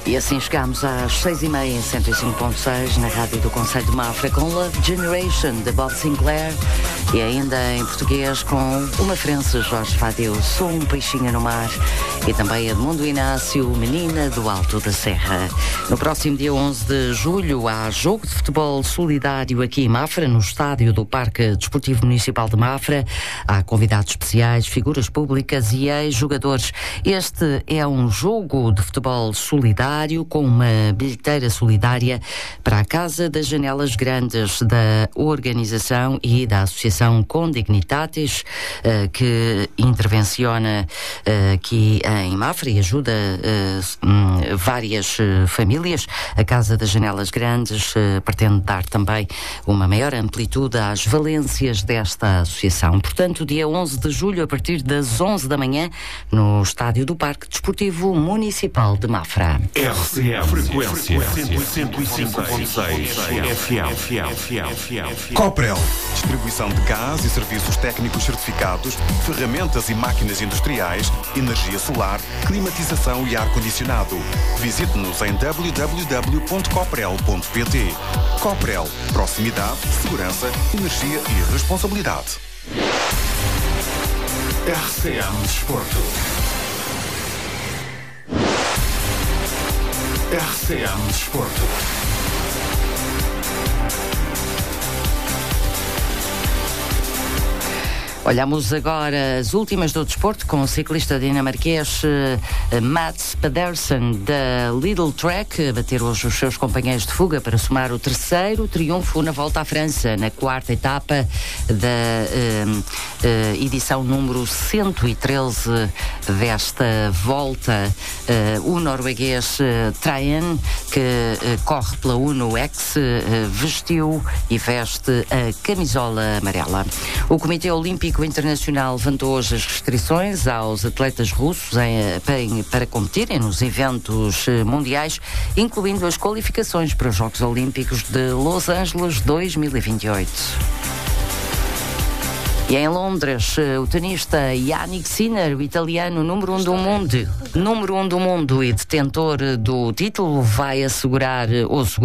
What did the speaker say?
E assim chegamos às 6h30 em 105.6 na rádio do Conselho de Mafra com Love Generation de Bob Sinclair e ainda em português com o mafrense Jorge Fadeu, Sou um Peixinho no Mar, e também Edmundo Inácio, Menina do Alto da Serra. No próximo dia 11 de julho há jogo de futebol solidário aqui em Mafra, no estádio do Parque Desportivo Municipal de Mafra. Há convidados especiais, figuras públicas e ex-jogadores. Este é um jogo de futebol solidário com uma bilheteira solidária para a Casa das Janelas Grandes da organização e da Associação Condignitatis, que intervenciona aqui em Mafra e ajuda várias famílias. A Casa das Janelas Grandes pretende dar também uma maior amplitude às valências desta associação. Portanto, dia 11 de julho, a partir das 11 da manhã, no estádio do Parque Desportivo Municipal de Mafra. RCM, frequência 105.6 FM. Coprel, distribuição de gás e serviços técnicos certificados, ferramentas e máquinas industriais, energia solar, climatização e ar-condicionado. Visite-nos em www.coprel.pt. Coprel, proximidade, segurança, energia e responsabilidade. RCM Desporto. RCM Desporto. Olhamos agora as últimas do desporto com o ciclista dinamarquês Mats Pedersen da Lidl Trek, a bater hoje os seus companheiros de fuga para somar o terceiro triunfo na Volta à França, na quarta etapa da edição número 113 desta volta. O norueguês Traen, que corre pela Uno X, vestiu e veste a camisola amarela. O Comitê Olímpico Internacional levantou hoje as restrições aos atletas russos para competirem nos eventos mundiais, incluindo as qualificações para os Jogos Olímpicos de Los Angeles 2028. E em Londres, o tenista Jannik Sinner, o italiano número 1 do mundo e detentor do título, vai assegurar ou